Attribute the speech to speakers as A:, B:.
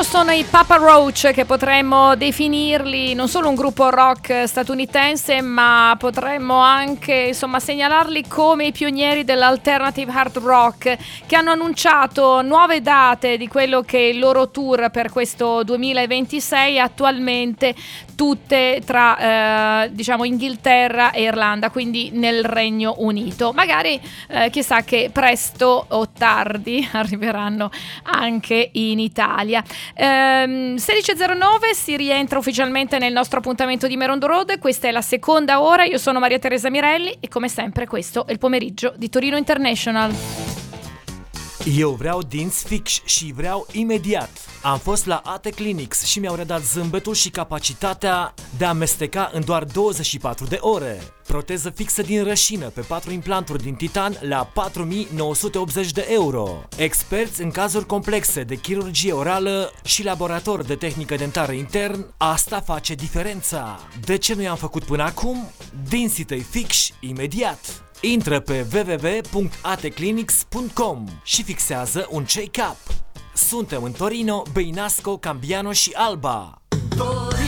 A: Loro sono i Papa Roach, che potremmo definirli non solo un gruppo rock statunitense, ma potremmo anche insomma segnalarli come i pionieri dell'alternative hard rock, che hanno annunciato nuove date di quello che è il loro tour per questo 2026, attualmente tutte tra diciamo Inghilterra e Irlanda, quindi nel Regno Unito. Magari chissà che presto o tardi arriveranno anche in Italia. 16.09 si rientra ufficialmente nel nostro appuntamento di Merondo Road. Questa è la seconda ora. Io sono Maria Teresa Mirelli e come sempre questo è il pomeriggio di Torino International.
B: Eu vreau dinți fix și vreau imediat. Am fost la AT Clinics și mi-au redat zâmbetul și capacitatea de a amesteca în doar 24 de ore. Proteză fixă din rășină pe 4 implanturi din titan la 4.980 de euro. Experți în cazuri complexe de chirurgie orală și laborator de tehnică dentară intern, asta face diferența. De ce nu i-am făcut până acum? Dinții tăi fix imediat. Intră pe www.atclinics.com și fixează un check-up. Suntem în Torino, Băinasco, Cambiano și Alba.